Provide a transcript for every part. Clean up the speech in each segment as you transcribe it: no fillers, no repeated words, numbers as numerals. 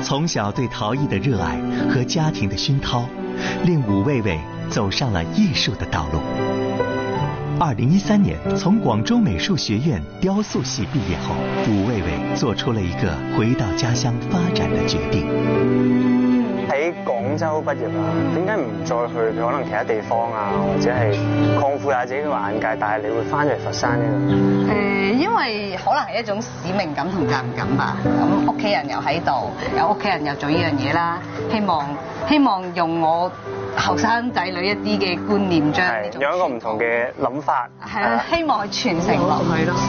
从小对陶艺的热爱和家庭的熏陶，令武卫卫走上了艺术的道路。2013年，从广州美術學院雕塑系畢業後，武衛衛做出了一個回到家鄉發展的決定。 喺廣州畢業啦，點解唔再去可能其他地方啊，或者係擴闊下自己嘅眼界？但係你會翻嚟佛山呢？ 因為可能係一種使命感同責任感吧。咁屋企人又喺度，有屋企人又做呢樣嘢啦，希望用我後生仔女一啲嘅觀念將呢種有一個唔同嘅諗法， 希望去傳承落去咯。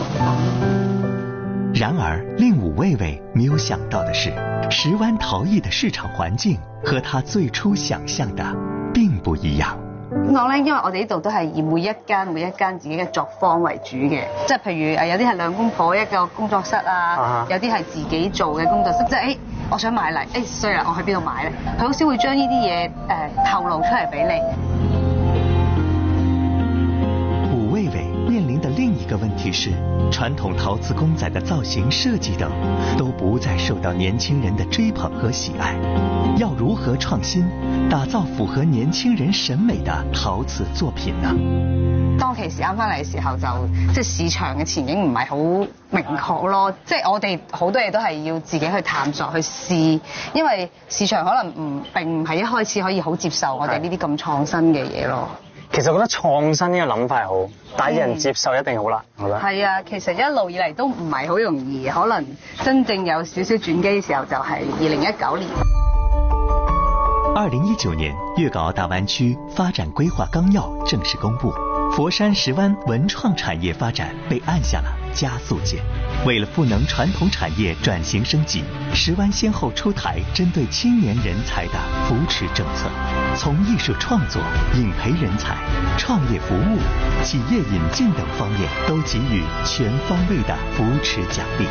然而，令武衛衛沒有想到的是，石灣陶藝的市場環境和他最初想象的並不一樣。 我咧，因為我哋呢度都係以每一間自己嘅作坊為主嘅，即係譬如有啲係兩公婆一個工作室啊，有啲係自己做嘅工作室，即係我想買嚟，衰啦，我去邊度買咧？佢好少會將呢啲嘢透露出嚟俾你。 武衛衛面臨的另一個問題是，傳統陶瓷公仔的造型設計等都不再受到年輕人的追捧和喜愛，要如何創新，打造符合年輕人審美的陶瓷作品呢？ 當其時啱翻嚟嘅時候，就即係市場嘅前景唔係好明確咯，即係我哋好多嘢都係要自己去探索去試，因為市場可能並唔係一開始可以好接受我哋呢啲咁創新嘅嘢咯。 其實我覺得創新呢個諗法係好，但係人接受一定好難，我覺得。係啊，其實一路以嚟都唔係好容易，可能真正有少少轉機嘅時候就係2019年。 2019年，粵港澳大灣區發展規劃綱要正式公布，佛山石灣文創產業發展被按下了加速鍵。為了賦能傳統產業轉型升級，石灣先後出台針對青年人才的扶持政策，從藝術創作、引培人才、創業服務、企業引進等方面都給予全方位的扶持獎勵。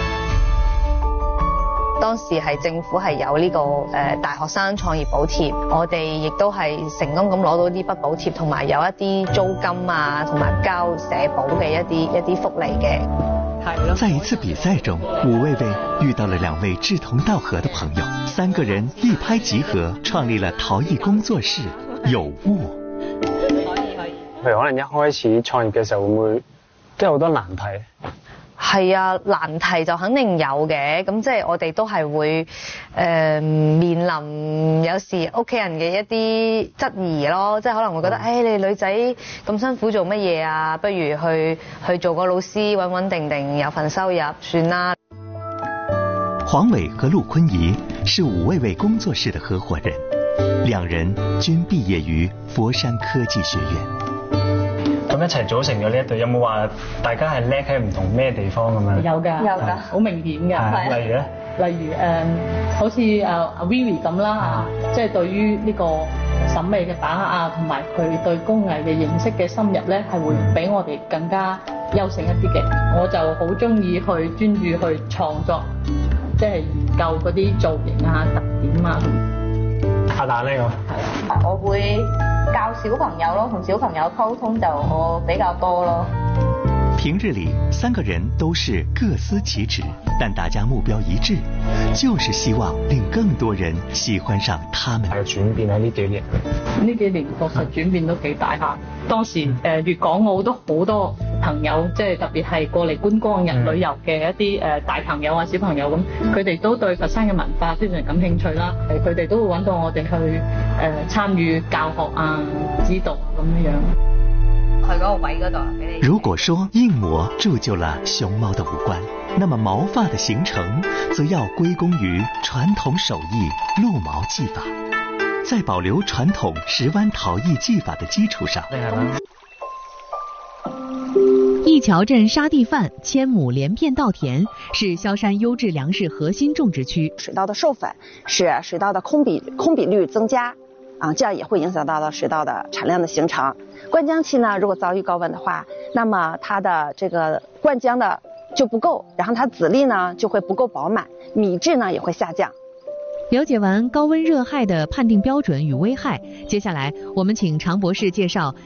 當時係政府係有呢個大學生創業補貼，我哋亦都係成功咁攞到呢筆補貼，同埋有一啲租金啊，同埋交社保嘅一啲福利嘅。 在一次比賽中，武衛衛遇到了2位志同道合的朋友，3個人一拍即合，創立了陶藝工作室有物。 譬如可能一開始創業嘅時候，會唔會都有好多難題？ 係啊，難題就肯定有嘅，咁即係我哋都係會面臨有時屋企人嘅一啲質疑咯，即係可能會覺得，你女仔咁辛苦做乜嘢啊？不如去做個老師，穩穩定定有份收入算啦。 黃偉和陸坤儀是武衛衛工作室的合夥人，2人均畢業於佛山科技學院。 咁一齊組成咗呢一隊，有冇話大家係叻喺唔同咩地方咁樣？ 有㗎，好明顯㗎。 例如咧？ 例如好似阿 Vivi 咁啦嚇，即係對於呢個審美嘅把握啊，同埋佢對工藝嘅認識嘅深入咧，係會比我哋更加優勝一啲嘅。我就好中意去專注去創作，即係研究嗰啲造型啊、特點啊。 阿蛋呢個？ 我會教小朋友咯，同小朋友溝通就我比較多咯。 平日裡3個人都是各司其職，但大家目標一致，就是希望令更多人喜歡上他們。 轉變喺呢幾年， 確實轉變都幾大下。當時粵港澳都好多朋友，即係特別係過嚟觀光人旅遊嘅一啲大朋友啊、小朋友咁，佢哋都對佛山嘅文化非常感興趣啦。佢哋都會揾到我哋去參與教學啊、指導咁樣。 去嗰個位嗰度俾你。 如果說印模鑄就了熊貓的五官，那麼毛髮的形成則要歸功於傳統手藝鹿毛技法。在保留傳統石灣陶藝技法的基礎上， 一橋鎮沙地飯、千畝連片稻田是蕭山優質糧食核心種植區。 水稻的授粉使水稻的空比率增加，這樣也會影響到水稻的產量的形成。灌漿期呢，如果遭遇高溫的話，那麼它的這個灌漿的就不夠，然後它籽粒呢就會不夠飽滿，米質呢也會下降。 了解完高溫熱害的判定標準與危害，接下來我們請常博士介紹